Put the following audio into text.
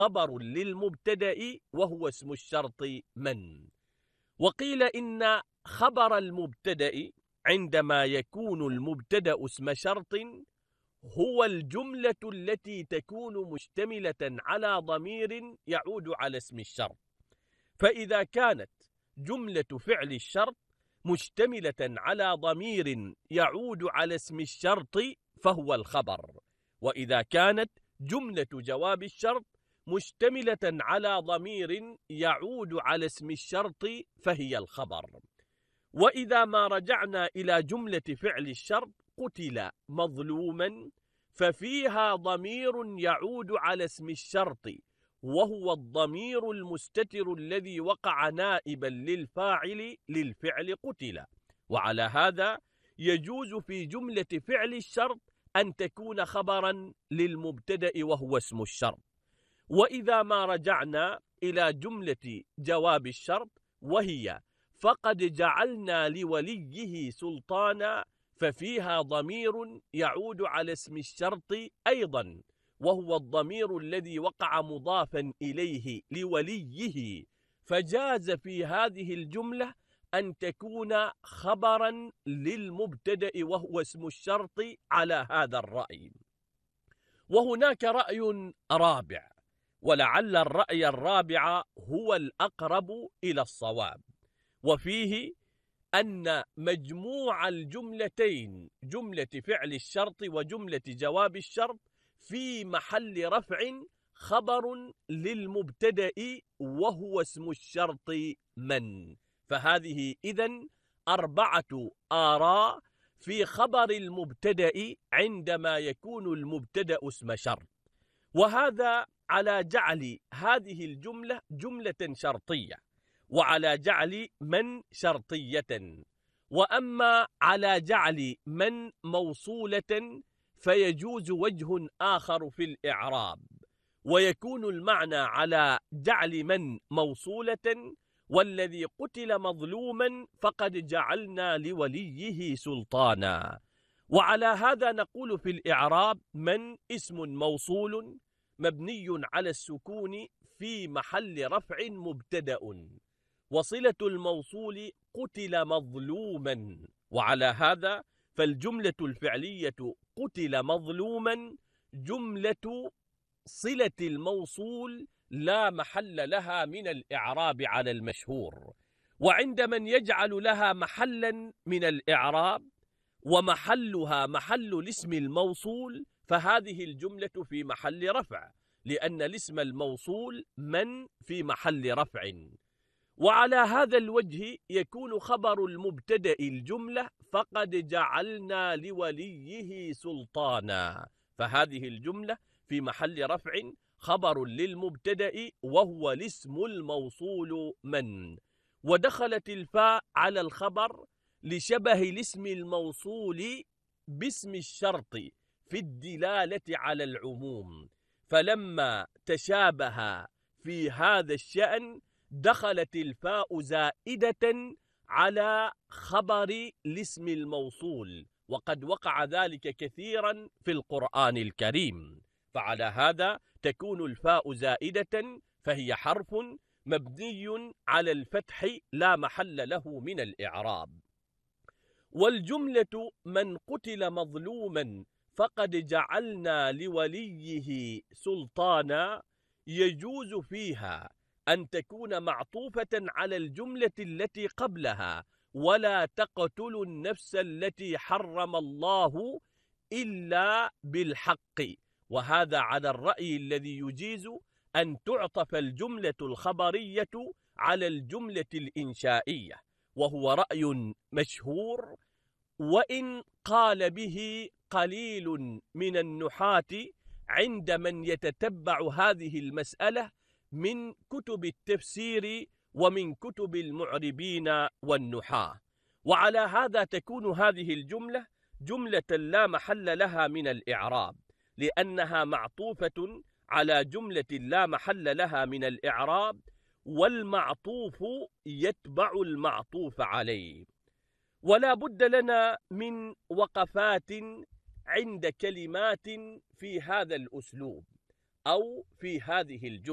خبر للمبتدأ وهو اسم الشرط من. وقيل إن خبر المبتدأ عندما يكون المبتدأ اسم شرط هو الجملة التي تكون مشتملة على ضمير يعود على اسم الشرط. فإذا كانت جملة فعل الشرط مشتملة على ضمير يعود على اسم الشرط فهو الخبر، وإذا كانت جملة جواب الشرط مشتملة على ضمير يعود على اسم الشرط فهي الخبر. وإذا ما رجعنا إلى جملة فعل الشرط قتل مظلوما ففيها ضمير يعود على اسم الشرط وهو الضمير المستتر الذي وقع نائبا للفاعل للفعل قتل. وعلى هذا يجوز في جملة فعل الشرط أن تكون خبرا للمبتدأ وهو اسم الشرط. وإذا ما رجعنا إلى جملة جواب الشرط وهي فقد جعلنا لوليه سلطانا ففيها ضمير يعود على اسم الشرط أيضا وهو الضمير الذي وقع مضافا إليه لوليه، فجاز في هذه الجملة أن تكون خبرا للمبتدأ وهو اسم الشرط على هذا الرأي. وهناك رأي رابع، ولعل الرأي الرابع هو الأقرب إلى الصواب، وفيه أن مجموع الجملتين جملة فعل الشرط وجملة جواب الشرط في محل رفع خبر للمبتدأ وهو اسم الشرط من. فهذه إذن 4 آراء في خبر المبتدأ عندما يكون المبتدأ اسم شرط، وهذا على جعل هذه الجملة جملة شرطية، وعلى جعل من شرطية. وأما على جعل من موصولة فيجوز وجه آخر في الإعراب، ويكون المعنى على جعل من موصولة والذي قتل مظلوما فقد جعلنا لوليه سلطانا. وعلى هذا نقول في الإعراب من اسم موصول مبني على السكون في محل رفع مبتدأ، وصلة الموصول قتل مظلوما. وعلى هذا فالجملة الفعلية قتل مظلوما جملة صلة الموصول لا محل لها من الإعراب على المشهور. وعند من يجعل لها محلا من الإعراب ومحلها محل الاسم الموصول فهذه الجملة في محل رفع، لأن الاسم الموصول من في محل رفع. وعلى هذا الوجه يكون خبر المبتدأ الجملة فقد جعلنا لوليه سلطانا، فهذه الجملة في محل رفع خبر للمبتدأ وهو الاسم الموصول من. ودخلت الفاء على الخبر لشبه الاسم الموصول باسم الشرط في الدلالة على العموم، فلما تشابه في هذا الشأن دخلت الفاء زائدة على خبر الاسم الموصول، وقد وقع ذلك كثيرا في القرآن الكريم. فعلى هذا تكون الفاء زائدة فهي حرف مبني على الفتح لا محل له من الإعراب. والجملة من قتل مظلوما فقد جعلنا لوليه سلطانا يجوز فيها أن تكون معطوفة على الجملة التي قبلها ولا تقتلوا النفس التي حرم الله إلا بالحق، وهذا على الرأي الذي يجيز أن تعطف الجملة الخبرية على الجملة الإنشائية، وهو رأي مشهور وإن قال به قليل من النحاة عند من يتتبع هذه المسألة من كتب التفسير ومن كتب المعربين والنحاة. وعلى هذا تكون هذه الجملة جملة لا محل لها من الإعراب، لأنها معطوفة على جملة لا محل لها من الإعراب، والمعطوف يتبع المعطوف عليه. ولا بد لنا من وقفات عند كلمات في هذا الأسلوب أو في هذه الجملة.